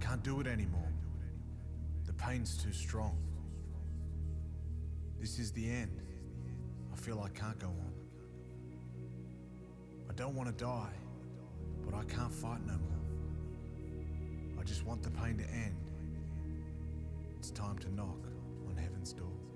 can't do it anymore. The pain's too strong. This is the end. I feel I can't go on. I don't want to die, but I can't fight no more. I just want the pain to end. It's time to knock on heaven's door.